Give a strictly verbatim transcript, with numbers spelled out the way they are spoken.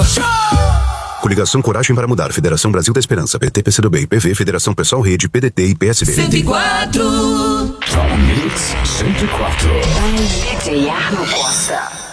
Show! Coligação Coragem para Mudar, Federação Brasil da Esperança, P T, P C do B, I P V, Federação Pessoal Rede, P D T e P S B. cento e quatro. Mix cento e quatro. D J Arno Costa.